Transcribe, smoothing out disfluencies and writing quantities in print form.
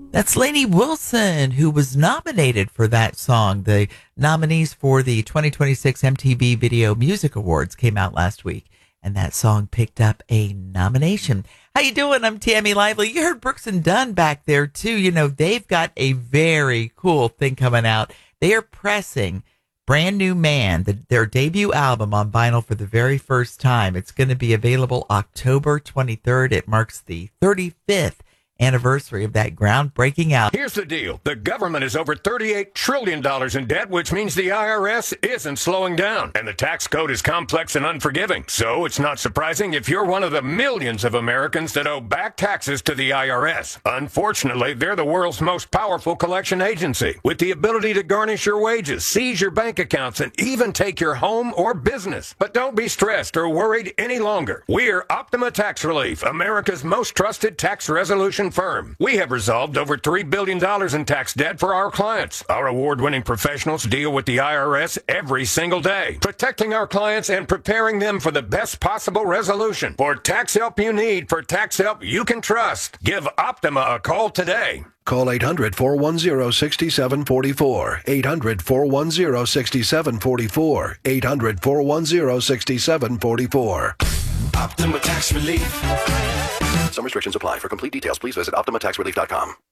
That's Lainey Wilson, who was nominated for that song. The nominees for the 2026 MTV Video Music Awards came out last week, and that song picked up a nomination. How you doing? I'm Tammy Lively. You heard Brooks and Dunn back there, too. You know, they've got a very cool thing coming out. They are pressing Brand New Man, their debut album, on vinyl for the very first time. It's going to be available October 23rd. It marks the 35th anniversary of that groundbreaking album. Here's the deal. The government is over $38 trillion in debt, which means the IRS isn't slowing down. And the tax code is complex and unforgiving. So it's not surprising if you're one of the millions of Americans that owe back taxes to the IRS. Unfortunately, they're the world's most powerful collection agency, with the ability to garnish your wages, seize your bank accounts, and even take your home or business. But don't be stressed or worried any longer. We're Optima Tax Relief, America's most trusted tax resolution firm. We have resolved over $3 billion in tax debt for our clients. Our award-winning professionals deal with the IRS every single day, protecting our clients and preparing them for the best possible resolution. For tax help you need, for tax help you can trust, give Optima a call today. Call 800-410-6744. 800-410-6744. 800-410-6744. Optima Tax Relief. Some restrictions apply. For complete details, please visit OptimaTaxRelief.com.